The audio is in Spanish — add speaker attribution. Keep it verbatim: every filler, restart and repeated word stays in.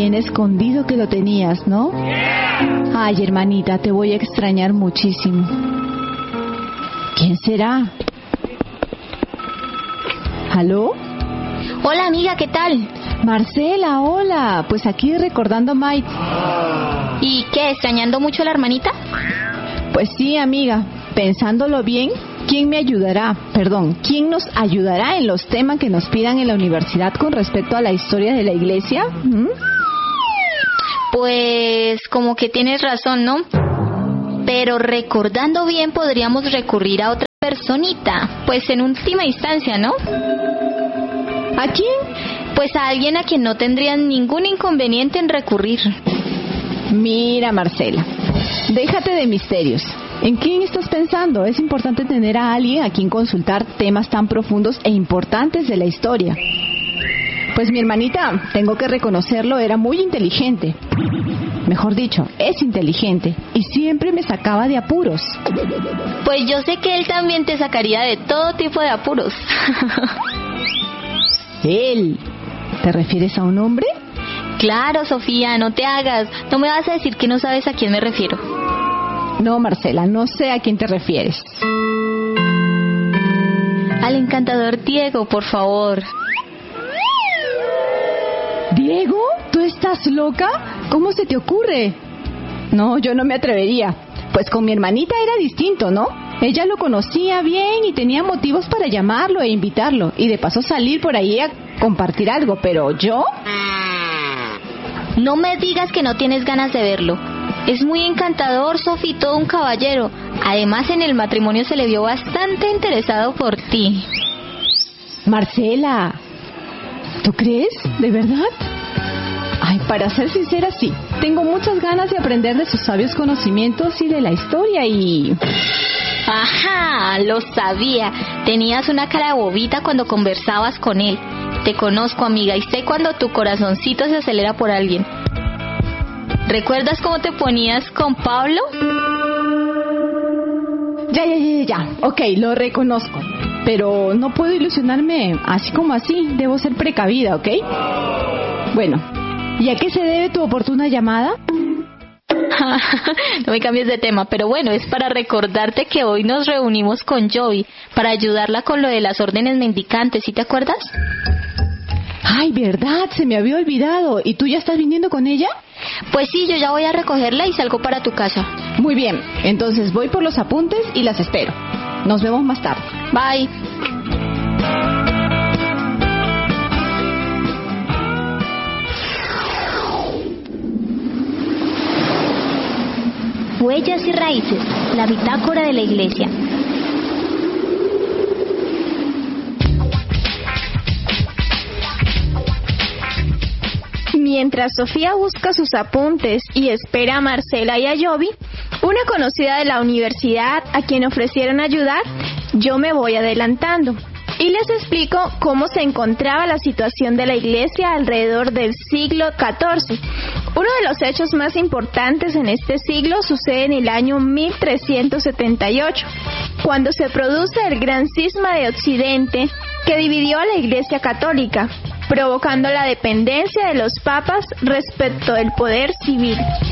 Speaker 1: bien escondido que lo tenías, ¿no? Ay, hermanita, te voy a extrañar muchísimo. ¿Quién será? ¿Aló?
Speaker 2: Hola, amiga, ¿qué tal?
Speaker 1: Marcela, hola. Pues aquí recordando a Mike.
Speaker 2: ¿Y qué, extrañando mucho a la hermanita?
Speaker 1: Pues sí, amiga. Pensándolo bien, ¿quién me ayudará? Perdón, ¿quién nos ayudará en los temas que nos pidan en la universidad con respecto a la historia de la iglesia? ¿Mm?
Speaker 2: Pues como que tienes razón, ¿no? Pero recordando bien podríamos recurrir a otra personita, pues en última instancia, ¿no?
Speaker 1: ¿A quién?
Speaker 2: Pues a alguien a quien no tendrían ningún inconveniente en recurrir.
Speaker 1: Mira, Marcela, déjate de misterios. ¿En quién estás pensando? Es importante tener a alguien a quien consultar temas tan profundos e importantes de la historia. Pues mi hermanita, tengo que reconocerlo, era muy inteligente. Mejor dicho, es inteligente y siempre me sacaba de apuros.
Speaker 2: Pues yo sé que él también te sacaría de todo tipo de apuros.
Speaker 1: ¿Él? ¿Te refieres a un hombre?
Speaker 2: Claro, Sofía, no te hagas. No me vas a decir que no sabes a quién me refiero.
Speaker 1: No, Marcela, no sé a quién te refieres.
Speaker 2: Al encantador Diego, por favor.
Speaker 1: ¿Diego? ¿Tú estás loca? ¿Cómo se te ocurre? No, yo no me atrevería. Pues con mi hermanita era distinto, ¿no? Ella lo conocía bien y tenía motivos para llamarlo e invitarlo. Y de paso salir por ahí a compartir algo, pero ¿yo?
Speaker 2: No me digas que no tienes ganas de verlo. Es muy encantador, Sofi, todo un caballero. Además, en el matrimonio se le vio bastante interesado por ti.
Speaker 1: Marcela, ¿tú crees? ¿De verdad? Ay, para ser sincera, sí. Tengo muchas ganas de aprender de sus sabios conocimientos y de la historia y...
Speaker 2: Ajá, lo sabía. Tenías una cara de bobita cuando conversabas con él. Te conozco, amiga, y sé cuando tu corazoncito se acelera por alguien. ¿Recuerdas cómo te ponías con Pablo?
Speaker 1: Ya, ya, ya, ya. Ok, lo reconozco. Pero no puedo ilusionarme así como así. Debo ser precavida, ¿ok? Bueno, ¿y a qué se debe tu oportuna llamada?
Speaker 2: No me cambies de tema, pero bueno, es para recordarte que hoy nos reunimos con Joey para ayudarla con lo de las órdenes mendicantes, ¿sí te acuerdas?
Speaker 1: Ay, verdad, se me había olvidado. ¿Y tú ya estás viniendo con ella?
Speaker 2: Pues sí, yo ya voy a recogerla y salgo para tu casa.
Speaker 1: Muy bien, entonces voy por los apuntes y las espero. Nos vemos más tarde.
Speaker 2: Bye. Huellas y raíces, la bitácora de la iglesia.
Speaker 3: Mientras Sofía busca sus apuntes y espera a Marcela y a Jovi, una conocida de la universidad a quien ofrecieron ayudar, yo me voy adelantando y les explico cómo se encontraba la situación de la iglesia alrededor del siglo catorce. Uno de los hechos más importantes en este siglo sucede en el año mil trescientos setenta y ocho, cuando se produce el gran cisma de Occidente que dividió a la iglesia católica, provocando la dependencia de los papas respecto del poder civil.